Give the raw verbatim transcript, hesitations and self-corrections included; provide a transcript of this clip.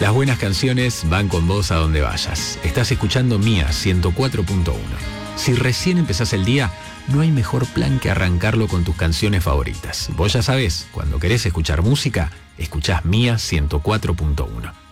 Las buenas canciones van con vos a donde vayas. Estás escuchando Mía ciento cuatro punto uno. Si recién empezás el día, no hay mejor plan que arrancarlo con tus canciones favoritas. Vos ya sabés, cuando querés escuchar música, escuchás Mía ciento cuatro punto uno.